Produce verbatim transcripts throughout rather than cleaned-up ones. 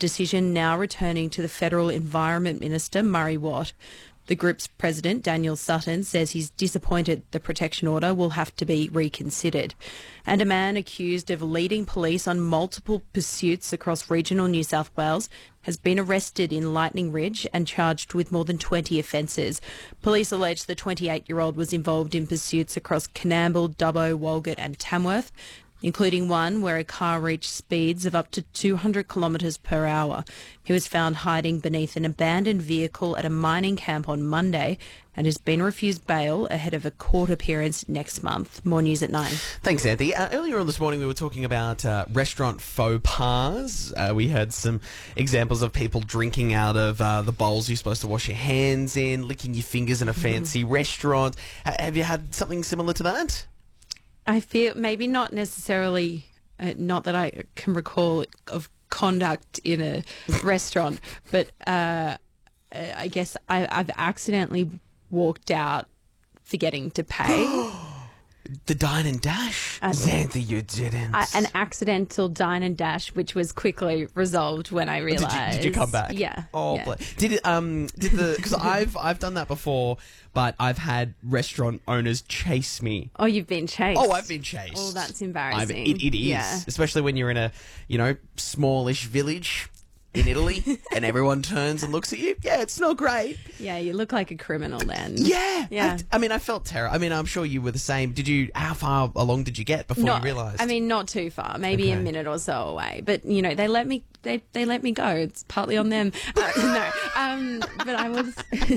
decision now returning to the Federal Environment Minister, Murray Watt. The group's president, Daniel Sutton, says he's disappointed the protection order will have to be reconsidered. And a man accused of leading police on multiple pursuits across regional New South Wales has been arrested in Lightning Ridge and charged with more than twenty offences. Police allege the twenty-eight-year-old was involved in pursuits across Coonamble, Dubbo, Walgett and Tamworth, including one where a car reached speeds of up to two hundred kilometres per hour. He was found hiding beneath an abandoned vehicle at a mining camp on Monday and has been refused bail ahead of a court appearance next month. More news at nine. Thanks, Anthony. Uh, earlier on this morning, we were talking about uh, restaurant faux pas. Uh, we had some examples of people drinking out of uh, the bowls you're supposed to wash your hands in, licking your fingers in a fancy restaurant. H- have you had something similar to that? I feel maybe not necessarily, uh, not that I can recall of conduct in a restaurant, but uh, I guess I, I've accidentally walked out forgetting to pay. The dine and dash? Uh, Xanthi, you didn't. Uh, an accidental dine and dash, which was quickly resolved when I realised. Did you, did you come back? Yeah. Oh, yeah. bl- did it? Um, did the? Because I've I've done that before, but I've had restaurant owners chase me. Oh, you've been chased. Oh, I've been chased. Oh, that's I've, embarrassing. it, it is, Yeah. especially when you're in a you know smallish village in Italy and everyone turns and looks at you. Yeah, it's not great. Yeah, you look like a criminal then. Yeah, Yeah. I, I mean, I felt terror. I mean, I'm sure you were the same. Did you? How far along did you get before Not, you realised? I mean, not too far, maybe Okay. a minute or so away. But you know, they let me. They they let me go. It's partly on them. Uh, no, um, but I was,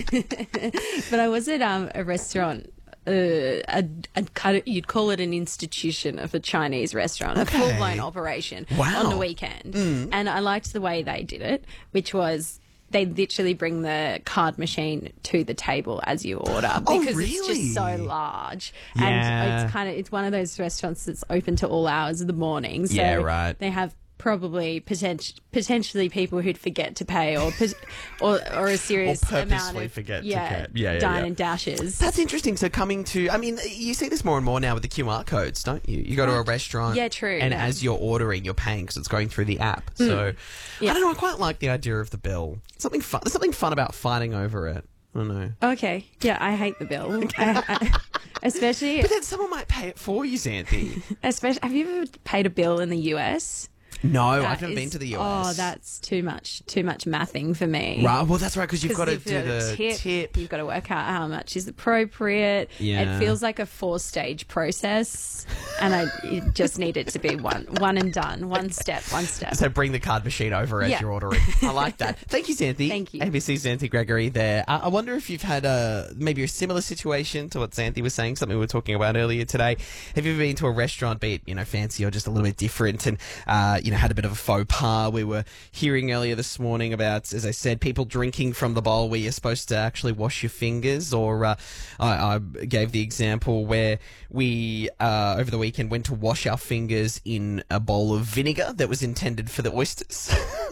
but I was at um, a restaurant. Uh, a, a kind of, you'd call it an institution of a Chinese restaurant, Okay. a full-blown operation Wow. on the weekend. And I liked the way they did it, which was they literally bring the card machine to the table as you order Oh, because it's really? just so large. Yeah. And it's kind of it's one of those restaurants that's open to all hours of the morning. So Yeah, right. they have probably potent- potentially people who'd forget to pay or pos- or, or a serious Or purposely amount of forget to yeah, pay. Yeah, yeah, dine yeah. and dashes. That's interesting. So coming to, I mean, you see this more and more now with the Q R codes, don't you? You go to a restaurant. Yeah, true, And yeah. as you're ordering, you're paying because it's going through the app. So Yeah. I don't know. I quite like the idea of the bill. Something fun. There's something fun about fighting over it. I don't know. Okay, yeah, I hate the bill. I, I, especially, But then someone might pay it for you, Xanthi. especially. Have you ever paid a bill in the U S? No, I That haven't is- been to the U S. Oh, that's too much. Too much mathing for me. Right. Well, that's right because you've got to You've do got a the tip, tip. You've got to work out how much is appropriate. Yeah. It feels like a four-stage process, and I you just need it to be one, one and done, one step, one step. So bring the card machine over as Yeah. you're ordering. I like that. Thank you, Xanthi. Thank you. A B C's Xanthi Gregory there. Uh, I wonder if you've had a maybe a similar situation to what Xanthi was saying, something we were talking about earlier today. Have you ever been to a restaurant, be it, you know, fancy or just a little bit different, and, uh, you know, had a bit of a faux pas? We were hearing earlier this morning about, as I said, people drinking from the bowl where you're supposed to actually wash your fingers, or uh, I, I gave the example where we, uh, over the weekend, went to wash our fingers in a bowl of vinegar that was intended for the oysters.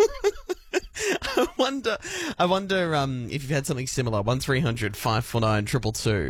I wonder, I wonder um, if you've had something similar. One three hundred five four nine two two two.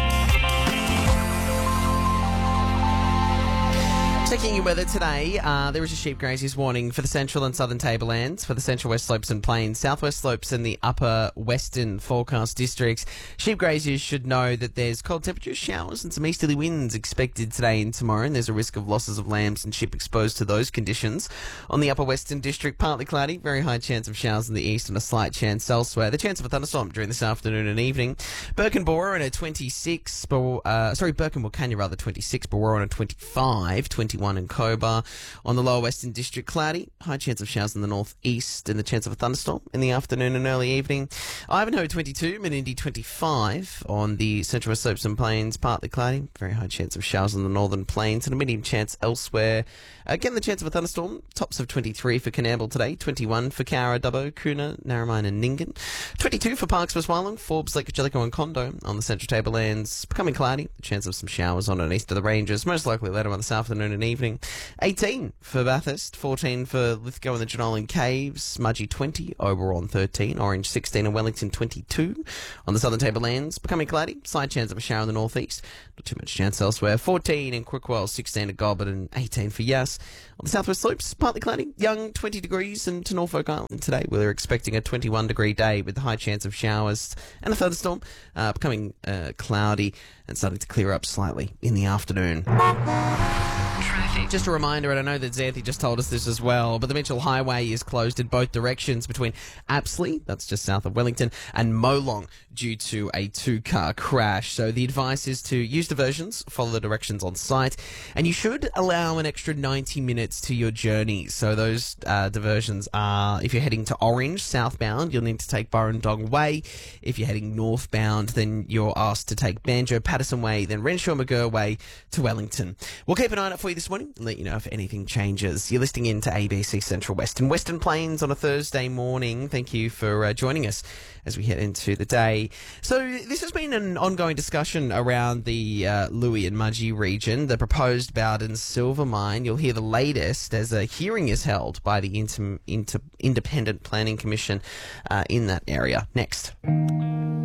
Checking your weather today, uh, there is a sheep graziers warning for the central and southern tablelands, for the central west slopes and plains, southwest slopes and the upper western forecast districts. Sheep graziers should know that there's cold temperatures, showers and some easterly winds expected today and tomorrow, and there's a risk of losses of lambs and sheep exposed to those conditions. On the upper western district, partly cloudy, very high chance of showers in the east and a slight chance elsewhere. The chance of a thunderstorm during this afternoon and evening. Birkenboro on a twenty-six, uh, sorry, Birkenboro rather twenty-six, Barora on a twenty-five, twenty-one in Cobar. On the lower western district, cloudy, high chance of showers in the northeast and the chance of a thunderstorm in the afternoon and early evening. Ivanhoe twenty-two, Menindee twenty-five. On the central west slopes and plains, partly cloudy, very high chance of showers in the northern plains and a medium chance elsewhere. Again, the chance of a thunderstorm, tops of twenty-three for Coonamble today, twenty-one for Cowra, Dubbo, Coona, Narromine and Nyngan, twenty-two for Parks West Wyalong, Forbes, Lake Jellicoe and Condo. On the central tablelands, becoming cloudy, the chance of some showers on and east of the ranges, most likely later on this afternoon and evening. evening. eighteen for Bathurst, fourteen for Lithgow and the Jenolan Caves, Smudgy twenty, Oberon thirteen, Orange sixteen and Wellington twenty-two. On the southern tablelands, becoming cloudy, slight chance of a shower in the northeast, not too much chance elsewhere. fourteen in Crookwell, sixteen at Goulburn and eighteen for Yass. On the southwest slopes, partly cloudy, Young twenty degrees, and to Norfolk Island today we're expecting a twenty-one degree day with a high chance of showers and a thunderstorm, uh, becoming uh, cloudy and starting to clear up slightly in the afternoon. Traffic. Just a reminder, and I know that Xanthi just told us this as well, but the Mitchell Highway is closed in both directions between Apsley, that's just south of Wellington, and Molong due to a two-car crash. So the advice is to use diversions, follow the directions on site, and you should allow an extra ninety minutes to your journey. So those uh, diversions are, if you're heading to Orange, southbound, you'll need to take Burrendong Way. If you're heading northbound, then you're asked to take Banjo Patterson Way, then Renshaw McGurr Way to Wellington. We'll keep an eye out for you this morning and let you know if anything changes. You're listening in to A B C Central Western Western Plains on a Thursday morning. Thank you for uh, joining us as we head into the day. So this has been an ongoing discussion around the uh, Louis and Mudgee region, the proposed Bowden silver mine. You'll hear the latest as a hearing is held by the Inter- Inter- Independent Planning Commission uh, in that area. Next.